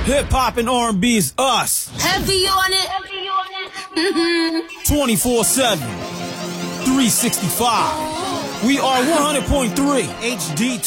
Hip hop and R&B is us. Heavy on it. 24/7. 365. We are 100.3 HD